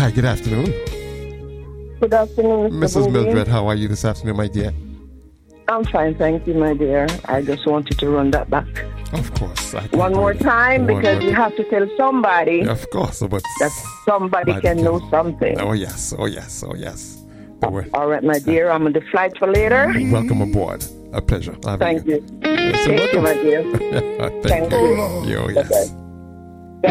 Hi, good afternoon. Good afternoon, Mr. Mrs. Boogie. Mildred, how are you this afternoon, my dear? I'm fine, thank you, my dear. I just wanted to run that back. Of course. I can One do more that. time, One because more you have to tell somebody Of course, but that somebody can know something. Oh yes, oh yes, oh yes. But All right, my dear, I'm on the flight for later. welcome aboard. A pleasure. Thank you. Yes, Thank you, my dear. Thank you. Yo, yes. Bye-bye.